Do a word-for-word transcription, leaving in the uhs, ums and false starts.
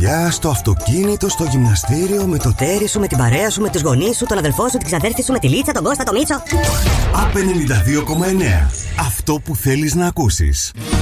δουλειά, στο αυτοκίνητο, στο γυμναστήριο, με το τέρι σου, με την παρέα σου, με τους γονείς σου, τον αδελφό σου, την ξαδέρφη σου, με τη Λίτσα, τον Κώστα, τον Μίτσο. Απ ενενήντα δύο κόμμα εννέα. Αυτό που θέλεις να ακούσεις.